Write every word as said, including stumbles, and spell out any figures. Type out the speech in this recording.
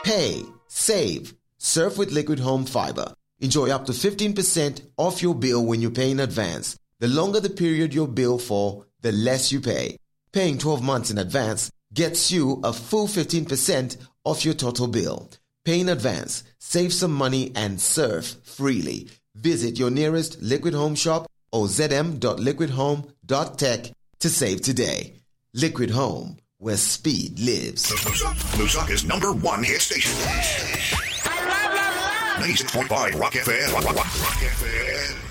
Pay, save, surf with Liquid Home Fiber. Enjoy up to fifteen percent off your bill when you pay in advance. The longer the period you're billed for, the less you pay. Paying twelve months in advance gets you a full fifteen percent off your total bill. Pay in advance, save some money, and surf freely. Visit your nearest Liquid Home shop or z m dot liquid home dot tech to save today. Liquid Home, where speed lives. Lusaka's number one hit station. ninety-six point five Rock F M. Rock, rock, rock F M.